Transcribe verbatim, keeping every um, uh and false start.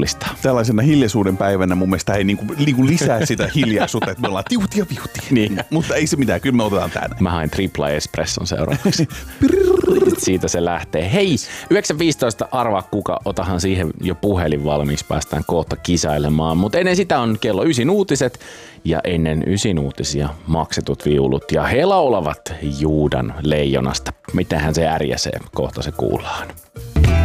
juhlistaa. Tällaisena hiljaisuuden päivänä mun mielestä ei niinku, niinku lisää sitä hiljaisuutta, että me ollaan tiuti ja viuti. Niin. Mutta ei se mitään, kyllä me otetaan tänne. Mä hain tripla espresson seuraavaksi. Siitä se lähtee. Hei, yhdeksän viisitoista arvaa kuka, otahan siihen jo puhelin valmiiksi, päästään kohta kisailemaan. Mutta ennen sitä on kello ysin uutiset ja ennen ysin uutisia maksetut viulut ja he laulavat Juudan leijonasta. Mitähän se ärjäsee, kohta se kuullaan.